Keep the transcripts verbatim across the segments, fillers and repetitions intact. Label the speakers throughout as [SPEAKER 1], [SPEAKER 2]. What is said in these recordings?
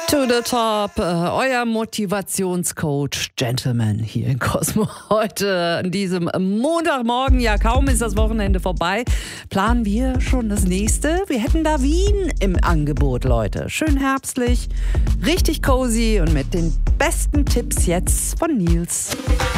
[SPEAKER 1] To the top, äh, euer Motivationscoach Gentleman hier in Cosmo. Heute an diesem Montagmorgen, ja kaum ist das Wochenende vorbei, planen wir schon das nächste. Wir hätten da Wien im Angebot, Leute. Schön herbstlich, richtig cozy und mit den besten Tipps jetzt von Nils.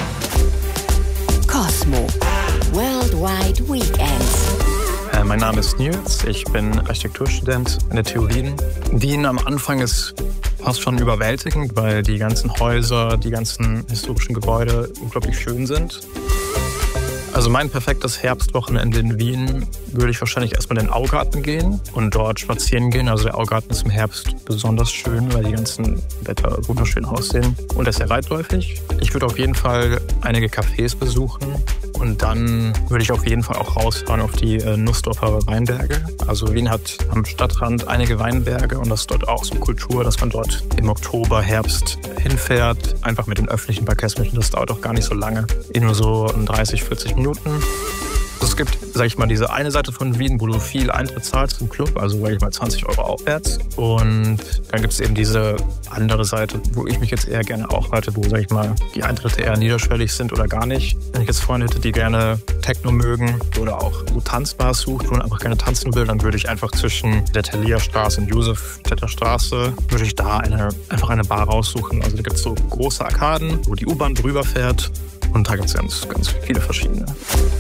[SPEAKER 2] Cosmo Worldwide Weekends.
[SPEAKER 3] Äh, mein Name ist Nils, ich bin Architekturstudent in der T U Wien. Wien am Anfang ist fast schon überwältigend, weil die ganzen Häuser, die ganzen historischen Gebäude unglaublich schön sind. Also mein perfektes Herbstwochenende in Wien würde ich wahrscheinlich erstmal in den Augarten gehen und dort spazieren gehen. Also der Augarten ist im Herbst besonders schön, weil die ganzen Blätter wunderschön aussehen und er ist sehr weitläufig. Ich würde auf jeden Fall einige Cafés besuchen und dann würde ich auf jeden Fall auch rausfahren auf die äh, Nussdorfer Weinberge. Also Wien hat am Stadtrand einige Weinberge und das ist dort auch so Kultur, dass man dort im Oktober, Herbst hinfährt, einfach mit den öffentlichen Verkehrsmitteln. Das dauert auch gar nicht so lange, in nur so dreißig, vierzig Minuten. Es gibt, sag ich mal, diese eine Seite von Wien, wo du viel Eintritt zahlst im Club, also sag ich mal zwanzig Euro aufwärts. Und dann gibt es eben diese andere Seite, wo ich mich jetzt eher gerne aufhalte, wo, sag ich mal, die Eintritte eher niederschwellig sind oder gar nicht. Wenn ich jetzt Freunde hätte, die gerne Techno mögen oder auch wo Tanzbars sucht, wo man einfach gerne tanzen will, dann würde ich einfach zwischen der Thalia-Straße und Josef-Tätter Straße, würde ich da eine, einfach eine Bar raussuchen. Also da gibt es so große Arkaden, wo die U-Bahn drüber fährt und da gibt es ganz, ganz viele verschiedene.